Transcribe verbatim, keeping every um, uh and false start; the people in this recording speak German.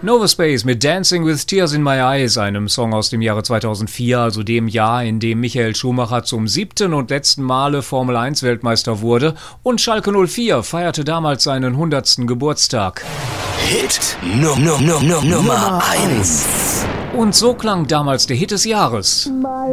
Nova Space mit Dancing with Tears in My Eyes, einem Song aus dem Jahre zweitausendvier, also dem Jahr, in dem Michael Schumacher zum siebten und letzten Male Formel eins Weltmeister wurde, und Schalke null vier feierte damals seinen hundertsten Geburtstag. Hit no, no, no, no, Nummer eins. Und so klang damals der Hit des Jahres.